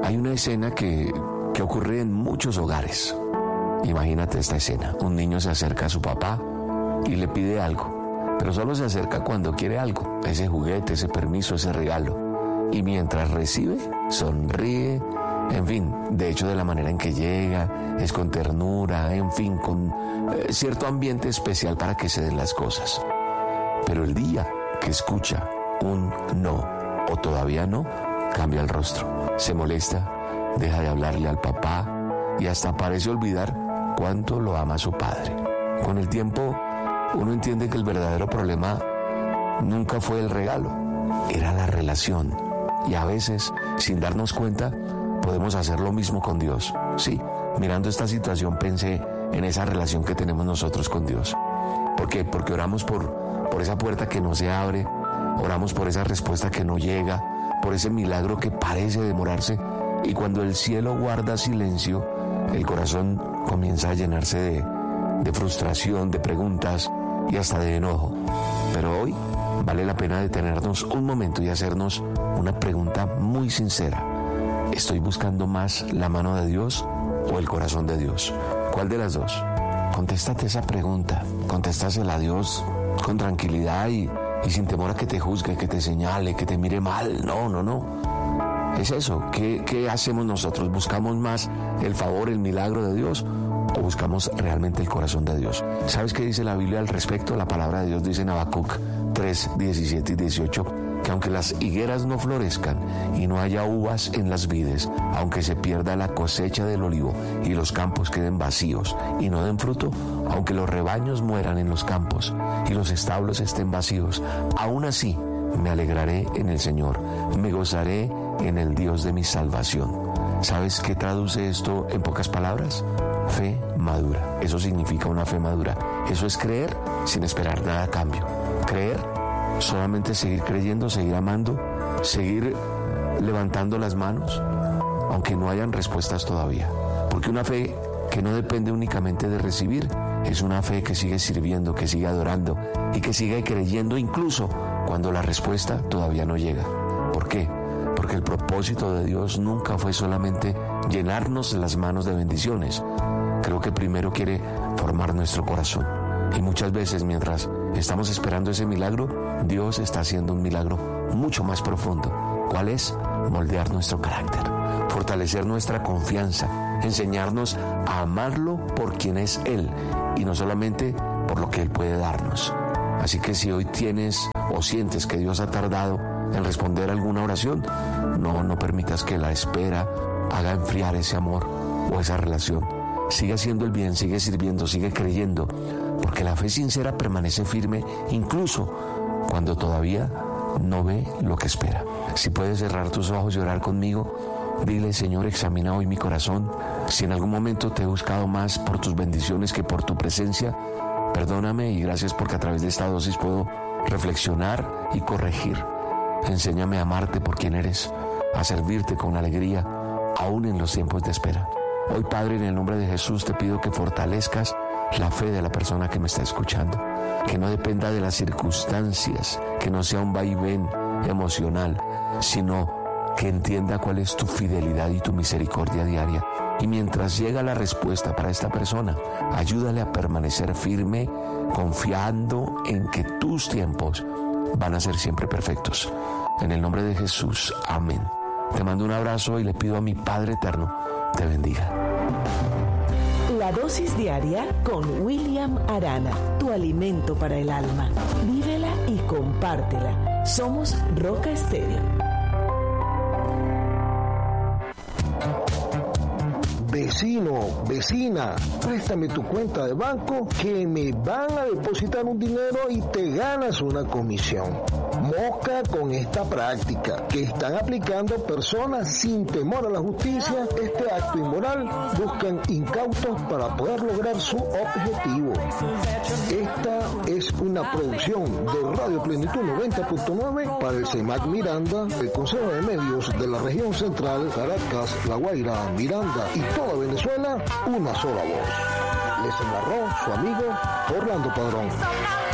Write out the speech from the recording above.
Hay una escena que ocurre en muchos hogares. Imagínate esta escena. Un niño se acerca a su papá y le pide algo, pero solo se acerca cuando quiere algo, ese juguete, ese permiso, ese regalo. Y mientras recibe, sonríe, en fin, de hecho de la manera en que llega, es con ternura, en fin, con cierto ambiente especial para que se den las cosas. Pero el día que escucha un no o todavía no, cambia el rostro, se molesta, deja de hablarle al papá y hasta parece olvidar cuánto lo ama su padre. Con el tiempo uno entiende que el verdadero problema nunca fue el regalo, era la relación. Y a veces, sin darnos cuenta, podemos hacer lo mismo con Dios. Sí, mirando esta situación pensé en esa relación que tenemos nosotros con Dios. ¿Por qué? Porque oramos por esa puerta que no se abre, oramos por esa respuesta que no llega, por ese milagro que parece demorarse, y cuando el cielo guarda silencio, el corazón comienza a llenarse de frustración, de preguntas y hasta de enojo. Pero hoy vale la pena detenernos un momento y hacernos una pregunta muy sincera. ¿Estoy buscando más la mano de Dios o el corazón de Dios? ¿Cuál de las dos? Contéstate esa pregunta, contéstasela a Dios con tranquilidad y sin temor a que te juzgue, que te señale, que te mire mal. No. Es eso. ¿Qué hacemos nosotros? ¿Buscamos más el favor, el milagro de Dios o buscamos realmente el corazón de Dios? ¿Sabes qué dice la Biblia al respecto? La palabra de Dios dice en Habacuc 3, 17 y 18, que aunque las higueras no florezcan y no haya uvas en las vides, aunque se pierda la cosecha del olivo y los campos queden vacíos y no den fruto, aunque los rebaños mueran en los campos y los establos estén vacíos, aún así me alegraré en el Señor, me gozaré en el Dios de mi salvación. ¿Sabes qué traduce esto en pocas palabras? Fe madura. Eso significa una fe madura. Eso es creer sin esperar nada a cambio. Creer, solamente seguir creyendo, seguir amando, seguir levantando las manos, aunque no hayan respuestas todavía. Porque una fe que no depende únicamente de recibir, es una fe que sigue sirviendo, que sigue adorando y que sigue creyendo incluso cuando la respuesta todavía no llega. ¿Por qué? Porque el propósito de Dios nunca fue solamente llenarnos las manos de bendiciones. Creo que primero quiere formar nuestro corazón. Y muchas veces mientras estamos esperando ese milagro, Dios está haciendo un milagro mucho más profundo. ¿Cuál es? Moldear nuestro carácter, fortalecer nuestra confianza, enseñarnos a amarlo por quien es Él y no solamente por lo que Él puede darnos. Así que si hoy tienes o sientes que Dios ha tardado en responder alguna oración, no permitas que la espera haga enfriar ese amor o esa relación. Sigue haciendo el bien, sigue sirviendo, sigue creyendo, porque la fe sincera permanece firme incluso cuando todavía no ve lo que espera. Si puedes cerrar tus ojos y orar conmigo, dile: Señor, examina hoy mi corazón. Si en algún momento te he buscado más por tus bendiciones que por tu presencia, perdóname y gracias porque a través de esta dosis puedo reflexionar y corregir. Enséñame a amarte por quien eres, a servirte con alegría, aún en los tiempos de espera. Hoy, Padre, en el nombre de Jesús, te pido que fortalezcas la fe de la persona que me está escuchando, que no dependa de las circunstancias, que no sea un vaivén emocional, sino que entienda cuál es tu fidelidad y tu misericordia diaria. Y mientras llega la respuesta para esta persona, ayúdale a permanecer firme, confiando en que tus tiempos van a ser siempre perfectos. En el nombre de Jesús, amén. Te mando un abrazo y le pido a mi Padre eterno te bendiga. La dosis diaria con William Arana, tu alimento para el alma. Vívela y compártela. Somos Roca Estéreo. Vecino, vecina, préstame tu cuenta de banco que me van a depositar un dinero y te ganas una comisión. Mosca con esta práctica que están aplicando personas sin temor a la justicia. Este acto inmoral buscan incautos para poder lograr su objetivo. Esta es una producción de Radio Plenitud 90.9 para el CEMAC Miranda, el Consejo de Medios de la Región Central, Caracas, La Guaira, Miranda y toda Venezuela, una sola voz. Les narró su amigo Orlando Padrón.